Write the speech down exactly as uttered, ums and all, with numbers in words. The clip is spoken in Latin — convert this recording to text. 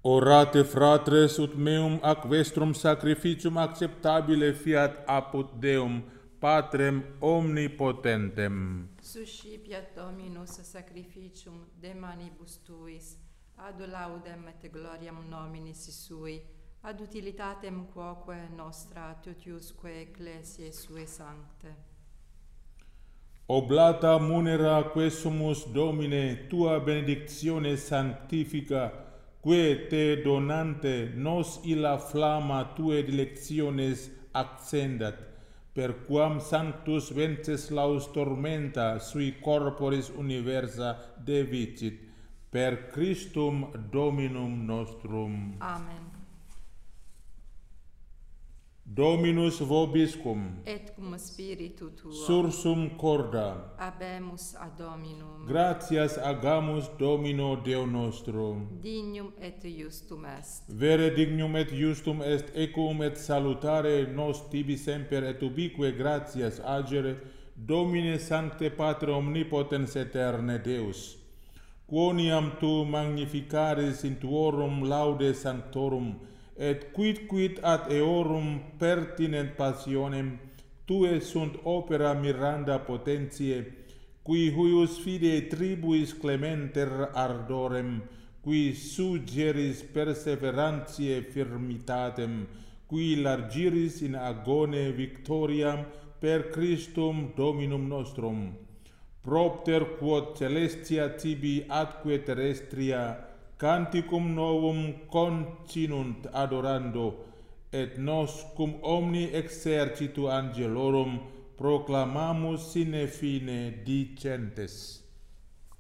Orate fratres ut meum ac vestrum sacrificium acceptabile fiat apud Deum, Patrem omnipotentem. Suscipiat Dominus sacrificium de manibus tuis, ad laudem et gloriam nominis sui, ad utilitatem quoque nostra totiusque ecclesiae sue sancte. Oblata munera quesumus Domine, tua benedictione sanctifica, que te donante nos illa flamma tuae dilectiones accendat, per quam sanctus Wenceslaus tormenta sui corporis universa devicit, per Christum Dominum nostrum. Amen. Dominus vobiscum, Et cum spiritu tuo, sursum corda, habemus ad Dominum, gratias agamus Domino Deo nostro. dignum et justum est. Vere dignum et justum est ecum et salutare nos tibi semper et ubique gratias agere, Domine Sancte Patre omnipotens aeterne Deus. Quoniam tu magnificaris in tuorum laude sanctorum, et quid quid ad eorum pertinent passionem, tue sunt opera miranda potentiae, qui huius fide tribuis clementer ardorem, qui suggeris perseverantiae firmitatem, qui largiris in agone victoriam per Christum Dominum nostrum. Propter quod celestia tibi atque terrestria canticum novum continunt adorando, et nos cum omni exercitu angelorum proclamamus sine fine dicentes.